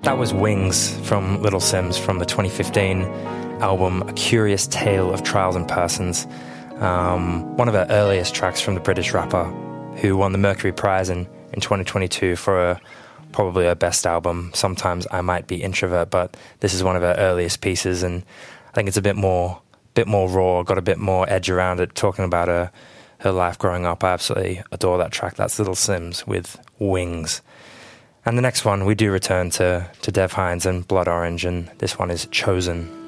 That was Wings from Little Simz from the 2015 album A Curious Tale of Trials and Persons. One of her earliest tracks from the British rapper who won the Mercury Prize in 2022 for probably her best album, Sometimes I Might Be Introvert, but this is one of her earliest pieces, and I think it's a bit more raw, got a bit more edge around it, talking about her life growing up. I absolutely adore that track. That's Little Simz with Wings. And the next one, we do return to Dev Hynes and Blood Orange, and this one is Chosen.